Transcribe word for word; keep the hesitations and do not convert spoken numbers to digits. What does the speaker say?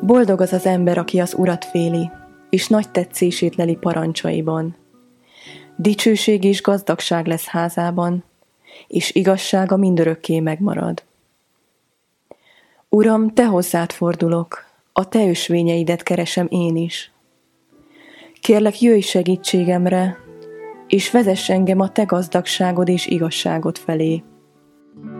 Boldog az az ember, aki az Urat féli, és nagy tetszését leli parancsaiban. Dicsőség és gazdagság lesz házában, és igazsága mindörökké megmarad. Uram, te hozzád fordulok, a te ösvényeidet keresem én is. Kérlek, jöjj segítségemre, és vezess engem a te gazdagságod és igazságod felé.